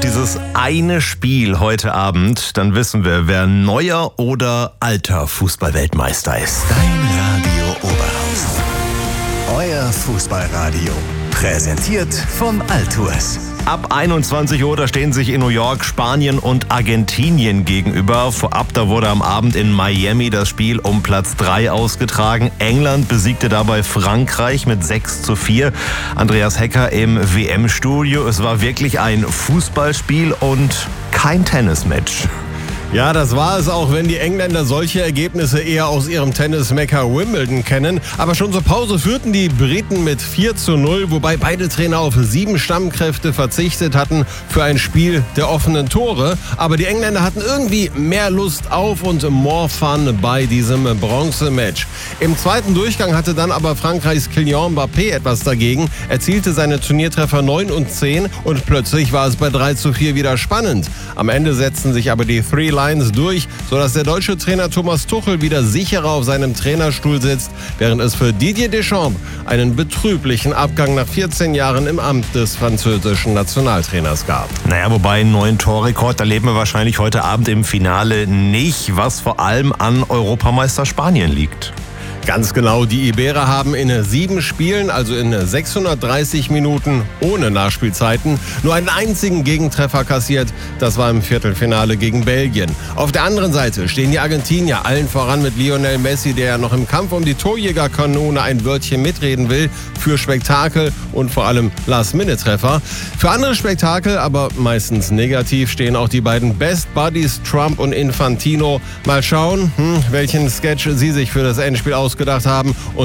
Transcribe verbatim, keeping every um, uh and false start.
dieses eine Spiel heute Abend, dann wissen wir, wer neuer oder alter Fußballweltmeister ist. Dein Radio Oberhausen. Euer Fußballradio. Präsentiert von Altours. Ab einundzwanzig Uhr, da stehen sich in New York Spanien und Argentinien gegenüber. Vorab, da wurde am Abend in Miami das Spiel um Platz drei ausgetragen. England besiegte dabei Frankreich mit sechs zu vier. Andreas Hecker im W M-Studio. Es war wirklich ein Fußballspiel und kein Tennismatch. Ja, das war es auch, wenn die Engländer solche Ergebnisse eher aus ihrem Tennis-Mekka Wimbledon kennen. Aber schon zur Pause führten die Briten mit vier zu null, wobei beide Trainer auf sieben Stammkräfte verzichtet hatten für ein Spiel der offenen Tore. Aber die Engländer hatten irgendwie mehr Lust auf und more fun bei diesem Bronzematch. Im zweiten Durchgang hatte dann aber Frankreichs Kylian Mbappé etwas dagegen, erzielte seine Turniertreffer neun und zehn und plötzlich war es bei drei zu vier wieder spannend. Am Ende setzten sich aber die Three Lions durch, sodass der deutsche Trainer Thomas Tuchel wieder sicherer auf seinem Trainerstuhl sitzt, während es für Didier Deschamps einen betrüblichen Abgang nach vierzehn Jahren im Amt des französischen Nationaltrainers gab. Naja, wobei einen neuen Torrekord erleben wir wahrscheinlich heute Abend im Finale nicht, was vor allem an Europameister Spanien liegt. Ganz genau, die Iberer haben in sieben Spielen, also in sechshundertdreißig Minuten ohne Nachspielzeiten, nur einen einzigen Gegentreffer kassiert. Das war im Viertelfinale gegen Belgien. Auf der anderen Seite stehen die Argentinier, allen voran mit Lionel Messi, der ja noch im Kampf um die Torjägerkanone ein Wörtchen mitreden will, für Spektakel und vor allem Last-Minute-Treffer. Für andere Spektakel, aber meistens negativ, stehen auch die beiden Best Buddies Trump und Infantino. Mal schauen, hm, welchen Sketch sie sich für das Endspiel ausgedacht haben.